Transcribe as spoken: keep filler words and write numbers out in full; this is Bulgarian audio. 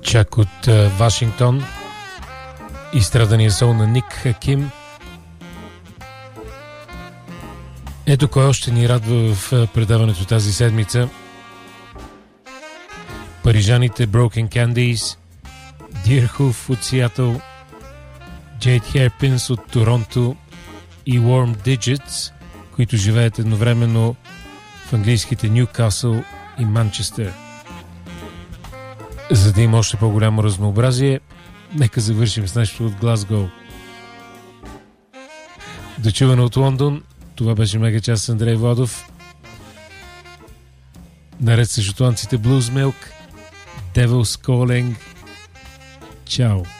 Чак от uh, Вашингтон, изстрадания сол на Ник Хаким. Ето кой още ни радва в предаването тази седмица. Парижаните Broken Candies, Deerhoof от Сиатъл, Jade Hairpins от Торонто и Warm Digits, които живеят едновременно в английските Нюкасъл и Манчестър. За да има още по-голямо разнообразие, нека завършим с нещо от Глазгоу. Дочуване от Лондон, това беше Мегачас с Андрей Водов. Наред с шотландците Blues Milk, Devil's Calling. Чао!